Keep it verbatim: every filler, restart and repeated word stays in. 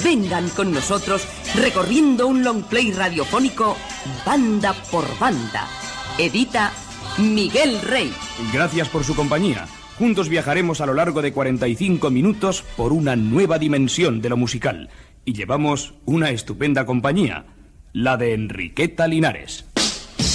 Vengan con nosotros recorriendo un long play radiofónico banda por banda. Edita Miguel Rey. Gracias por su compañía. Juntos viajaremos a lo largo de cuarenta y cinco minutos por una nueva dimensión de lo musical. Y llevamos una estupenda compañía, la de Enriqueta Linares.